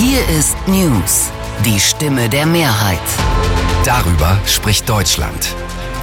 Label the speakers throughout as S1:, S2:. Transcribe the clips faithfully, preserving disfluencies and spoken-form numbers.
S1: Hier ist News, die Stimme der Mehrheit.
S2: Darüber spricht Deutschland.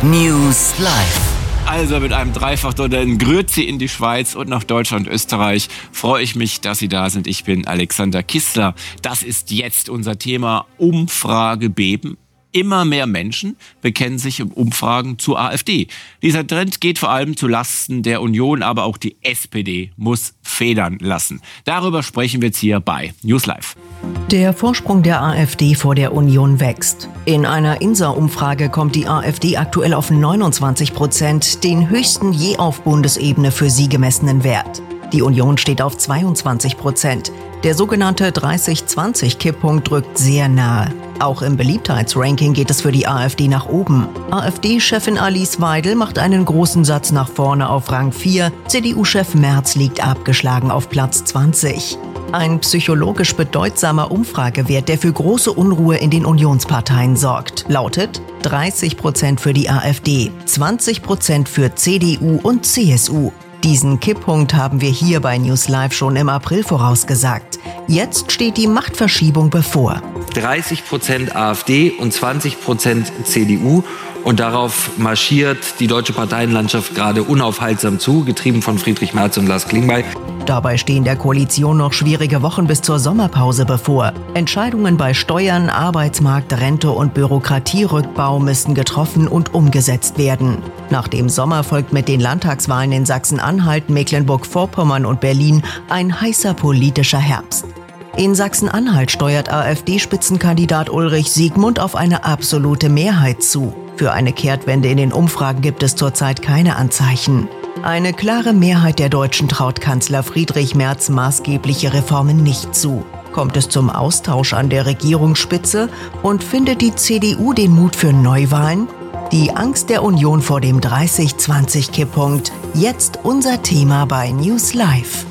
S1: News Live.
S3: Also mit einem Dreifachdollar in Grüezi in die Schweiz und nach Deutschland und Österreich freue ich mich, dass Sie da sind. Ich bin Alexander Kissler. Das ist jetzt unser Thema Umfragebeben. Immer mehr Menschen bekennen sich in Umfragen zur AfD. Dieser Trend geht vor allem zu Lasten der Union, aber auch die S P D muss federn lassen. Darüber sprechen wir jetzt hier bei News Live.
S4: Der Vorsprung der AfD vor der Union wächst. In einer I N S A-Umfrage kommt die AfD aktuell auf neunundzwanzig Prozent, den höchsten je auf Bundesebene für sie gemessenen Wert. Die Union steht auf zweiundzwanzig Prozent. Der sogenannte dreißig zwanzig Kipppunkt rückt sehr nahe. Auch im Beliebtheitsranking geht es für die AfD nach oben. AfD-Chefin Alice Weidel macht einen großen Satz nach vorne auf Rang vier. C D U-Chef Merz liegt abgeschlagen auf Platz zwanzig. Ein psychologisch bedeutsamer Umfragewert, der für große Unruhe in den Unionsparteien sorgt, lautet dreißig Prozent für die AfD, zwanzig Prozent für C D U und C S U. Diesen Kipppunkt haben wir hier bei News Live schon im April vorausgesagt. Jetzt steht die Machtverschiebung bevor.
S5: dreißig Prozent AfD und zwanzig Prozent C D U. Und darauf marschiert die deutsche Parteienlandschaft gerade unaufhaltsam zu, getrieben von Friedrich Merz und Lars Klingbeil.
S4: Dabei stehen der Koalition noch schwierige Wochen bis zur Sommerpause bevor. Entscheidungen bei Steuern, Arbeitsmarkt, Rente und Bürokratierückbau müssen getroffen und umgesetzt werden. Nach dem Sommer folgt mit den Landtagswahlen in Sachsen-Anhalt, Mecklenburg-Vorpommern und Berlin ein heißer politischer Herbst. In Sachsen-Anhalt steuert AfD-Spitzenkandidat Ulrich Siegmund auf eine absolute Mehrheit zu. Für eine Kehrtwende in den Umfragen gibt es zurzeit keine Anzeichen. Eine klare Mehrheit der Deutschen traut Kanzler Friedrich Merz maßgebliche Reformen nicht zu. Kommt es zum Austausch an der Regierungsspitze und findet die C D U den Mut für Neuwahlen? Die Angst der Union vor dem dreißig zwanzig Kipppunkt. Jetzt unser Thema bei News Live.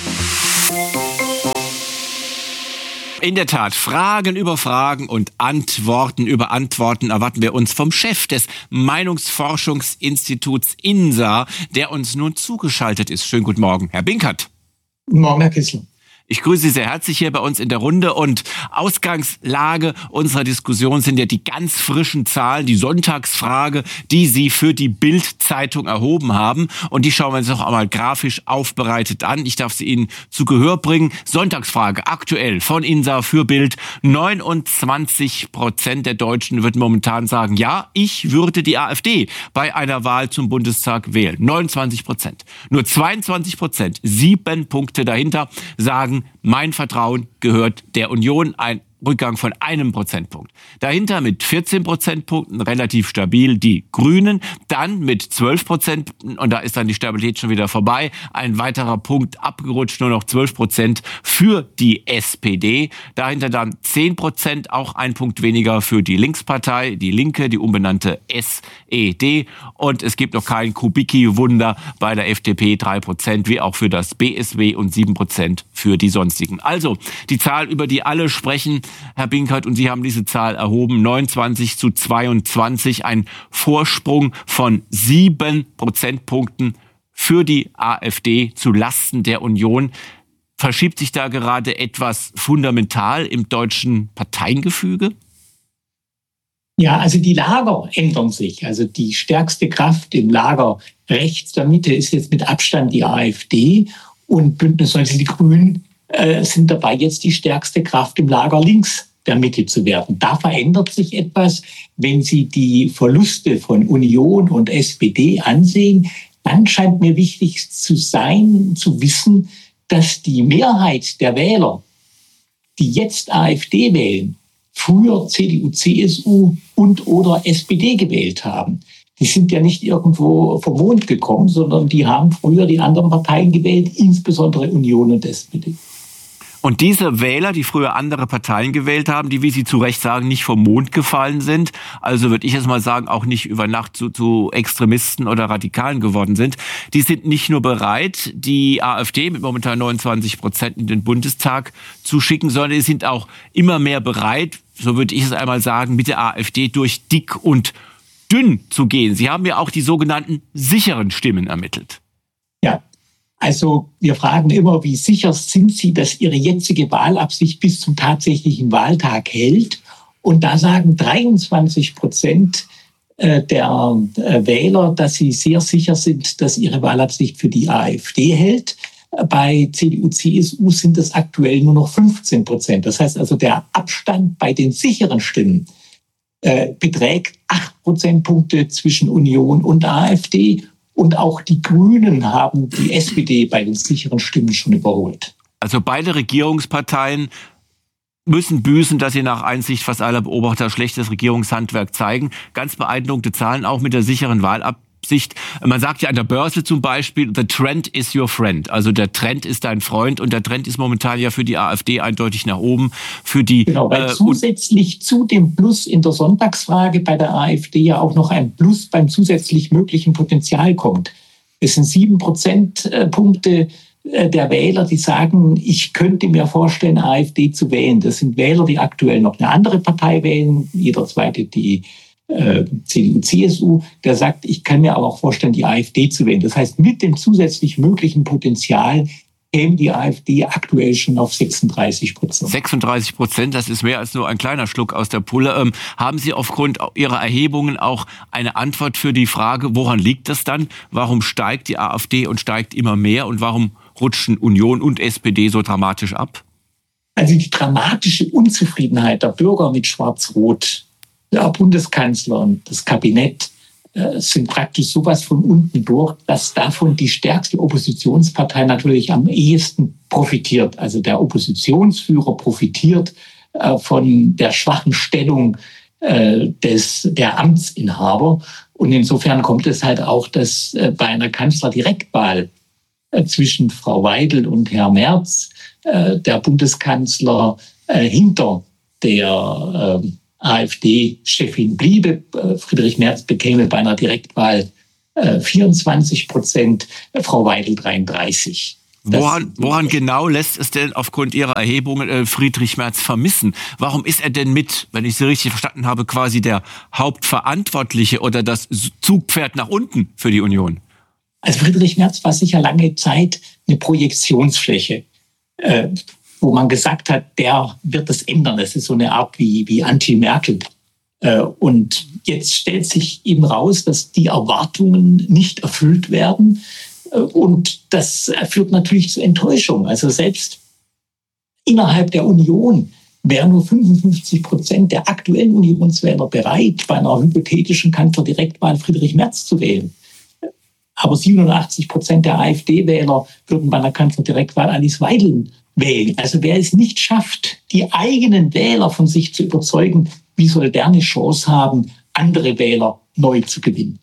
S3: In der Tat, Fragen über Fragen und Antworten über Antworten erwarten wir uns vom Chef des Meinungsforschungsinstituts I N S A, der uns nun zugeschaltet ist. Schönen guten Morgen, Herr Binkert.
S6: Guten Morgen, Herr Kissler.
S3: Ich grüße Sie sehr herzlich hier bei uns in der Runde und Ausgangslage unserer Diskussion sind ja die ganz frischen Zahlen, die Sonntagsfrage, die Sie für die Bild-Zeitung erhoben haben. Und die schauen wir uns noch einmal grafisch aufbereitet an. Ich darf sie Ihnen zu Gehör bringen. Sonntagsfrage aktuell von I N S A für Bild. neunundzwanzig Prozent der Deutschen würden momentan sagen, ja, ich würde die AfD bei einer Wahl zum Bundestag wählen. neunundzwanzig Prozent. Nur zweiundzwanzig Prozent, sieben Punkte dahinter, sagen, mein Vertrauen gehört der Union, ein Rückgang von einem Prozentpunkt. Dahinter mit vierzehn Prozentpunkten relativ stabil die Grünen, dann mit zwölf Prozent, und da ist dann die Stabilität schon wieder vorbei, ein weiterer Punkt abgerutscht, nur noch zwölf Prozent für die S P D. Dahinter dann zehn Prozent, auch ein Punkt weniger für die Linkspartei, die Linke, die umbenannte S E D. Und es gibt noch kein Kubicki-Wunder bei der F D P, drei Prozent, wie auch für das B S W und sieben Prozent für die sonstigen. Also die Zahl, über die alle sprechen, Herr Binkert, und Sie haben diese Zahl erhoben, neunundzwanzig zu zweiundzwanzig, ein Vorsprung von sieben Prozentpunkten für die AfD zu Lasten der Union. Verschiebt sich da gerade etwas fundamental im deutschen Parteiengefüge?
S6: Ja, also die Lager ändern sich. Also die stärkste Kraft im Lager rechts der Mitte ist jetzt mit Abstand die AfD und Bündnis neunzig Die Grünen äh, sind dabei, jetzt die stärkste Kraft im Lager links der Mitte zu werden. Da verändert sich etwas. Wenn Sie die Verluste von Union und S P D ansehen, dann scheint mir wichtig zu sein, zu wissen, dass die Mehrheit der Wähler, die jetzt AfD wählen, früher C D U, C S U und oder S P D gewählt haben. Die sind ja nicht irgendwo vom Mond gekommen, sondern die haben früher die anderen Parteien gewählt, insbesondere Union und S P D.
S3: Und diese Wähler, die früher andere Parteien gewählt haben, die, wie Sie zu Recht sagen, nicht vom Mond gefallen sind, also würde ich jetzt mal sagen, auch nicht über Nacht zu, zu Extremisten oder Radikalen geworden sind, die sind nicht nur bereit, die AfD mit momentan neunundzwanzig Prozent in den Bundestag zu schicken, sondern die sind auch immer mehr bereit, so würde ich es einmal sagen, mit der AfD durch dick und dünn zu gehen. Sie haben ja auch die sogenannten sicheren Stimmen ermittelt.
S6: Ja. Also wir fragen immer, wie sicher sind Sie, dass Ihre jetzige Wahlabsicht bis zum tatsächlichen Wahltag hält? Und da sagen dreiundzwanzig Prozent der Wähler, dass sie sehr sicher sind, dass ihre Wahlabsicht für die AfD hält. Bei C D U, C S U sind es aktuell nur noch fünfzehn Prozent. Das heißt also, der Abstand bei den sicheren Stimmen äh, beträgt acht Prozentpunkte zwischen Union und AfD. Und auch die Grünen haben die S P D bei den sicheren Stimmen schon überholt.
S3: Also beide Regierungsparteien müssen büßen, dass sie nach Einsicht fast aller Beobachter schlechtes Regierungshandwerk zeigen. Ganz beeindruckende Zahlen auch mit der sicheren Wahlabsicht. Man sagt ja an der Börse zum Beispiel, the trend is your friend. Also der Trend ist dein Freund und der Trend ist momentan ja für die AfD eindeutig nach oben. Für die,
S6: genau, weil
S3: äh,
S6: zusätzlich zu dem Plus in der Sonntagsfrage bei der AfD ja auch noch ein Plus beim zusätzlich möglichen Potenzial kommt. Es sind sieben Prozentpunkte der Wähler, die sagen, ich könnte mir vorstellen, AfD zu wählen. Das sind Wähler, die aktuell noch eine andere Partei wählen, jeder zweite die äh, C D U, C S U, der sagt, ich kann mir aber auch vorstellen, die AfD zu wählen. Das heißt, mit dem zusätzlich möglichen Potenzial käme die AfD aktuell schon auf sechsunddreißig Prozent.
S3: sechsunddreißig Prozent, das ist mehr als nur ein kleiner Schluck aus der Pulle. Ähm, haben Sie aufgrund Ihrer Erhebungen auch eine Antwort für die Frage, woran liegt das dann? Warum steigt die AfD und steigt immer mehr und warum rutschen Union und S P D so dramatisch ab?
S6: Also die dramatische Unzufriedenheit der Bürger mit Schwarz-Rot, der Bundeskanzler und das Kabinett äh, sind praktisch sowas von unten durch, dass davon die stärkste Oppositionspartei natürlich am ehesten profitiert. Also der Oppositionsführer profitiert äh, von der schwachen Stellung äh, des, der Amtsinhaber. Und insofern kommt es halt auch, dass äh, bei einer Kanzlerdirektwahl zwischen Frau Weidel und Herr Merz äh, der Bundeskanzler äh, hinter der äh, AfD-Chefin bliebe. Äh, Friedrich Merz bekäme bei einer Direktwahl äh, vierundzwanzig Prozent, äh, Frau Weidel dreiunddreißig.
S3: Woran, woran genau lässt es denn aufgrund Ihrer Erhebungen äh, Friedrich Merz vermissen? Warum ist er denn mit, wenn ich Sie richtig verstanden habe, quasi der Hauptverantwortliche oder das Zugpferd nach unten für die Union?
S6: Also Friedrich Merz war sicher lange Zeit eine Projektionsfläche, äh, wo man gesagt hat, der wird das ändern. Das ist so eine Art wie, wie Anti-Merkel. Äh, und jetzt stellt sich eben raus, dass die Erwartungen nicht erfüllt werden. Äh, und das führt natürlich zu Enttäuschung. Also selbst innerhalb der Union wären nur fünfundfünfzig Prozent der aktuellen Unionswähler bereit, bei einer hypothetischen Kanzlerdirektwahl Friedrich Merz zu wählen. Aber siebenundachtzig Prozent der AfD-Wähler würden bei einer Kanzlerdirektwahl Alice Weidel wählen. Also wer es nicht schafft, die eigenen Wähler von sich zu überzeugen, wie soll der eine Chance haben, andere Wähler neu zu gewinnen?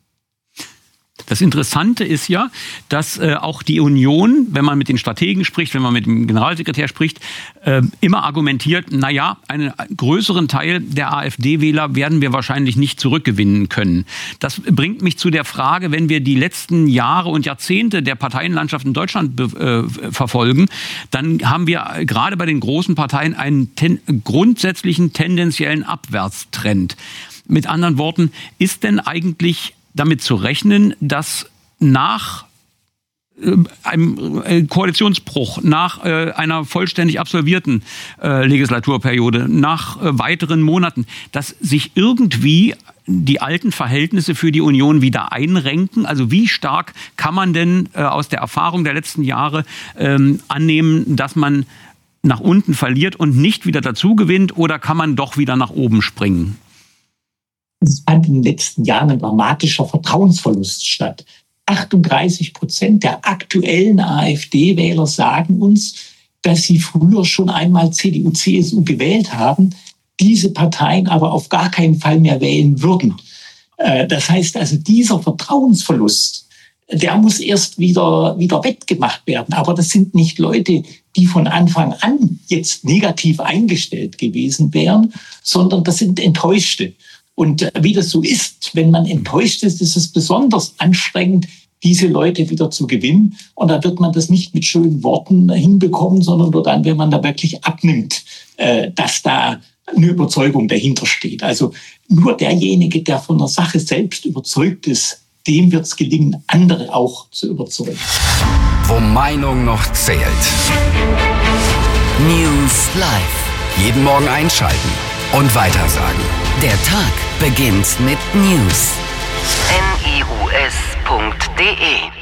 S7: Das Interessante ist ja, dass äh, auch die Union, wenn man mit den Strategen spricht, wenn man mit dem Generalsekretär spricht, äh, immer argumentiert, na ja, einen größeren Teil der AfD-Wähler werden wir wahrscheinlich nicht zurückgewinnen können. Das bringt mich zu der Frage, wenn wir die letzten Jahre und Jahrzehnte der Parteienlandschaft in Deutschland äh, verfolgen, dann haben wir gerade bei den großen Parteien einen ten- grundsätzlichen tendenziellen Abwärtstrend. Mit anderen Worten, ist denn eigentlich damit zu rechnen, dass nach äh, einem äh, Koalitionsbruch, nach äh, einer vollständig absolvierten äh, Legislaturperiode, nach äh, weiteren Monaten, dass sich irgendwie die alten Verhältnisse für die Union wieder einrenken? Also wie stark kann man denn äh, aus der Erfahrung der letzten Jahre ähm, annehmen, dass man nach unten verliert und nicht wieder dazu gewinnt, oder kann man doch wieder nach oben springen?
S6: Es fand in den letzten Jahren ein dramatischer Vertrauensverlust statt. achtunddreißig Prozent der aktuellen AfD-Wähler sagen uns, dass sie früher schon einmal C D U, C S U gewählt haben, diese Parteien aber auf gar keinen Fall mehr wählen würden. Das heißt also, dieser Vertrauensverlust, der muss erst wieder, wieder wettgemacht werden. Aber das sind nicht Leute, die von Anfang an jetzt negativ eingestellt gewesen wären, sondern das sind Enttäuschte. Und wie das so ist, wenn man enttäuscht ist, ist es besonders anstrengend, diese Leute wieder zu gewinnen. Und da wird man das nicht mit schönen Worten hinbekommen, sondern nur dann, wenn man da wirklich abnimmt, dass da eine Überzeugung dahinter steht. Also nur derjenige, der von der Sache selbst überzeugt ist, dem wird es gelingen, andere auch zu überzeugen.
S2: wo Meinung noch zählt.
S1: News Live.
S2: Jeden Morgen einschalten und weitersagen.
S1: Der Tag beginnt mit News. N I U S punkt D E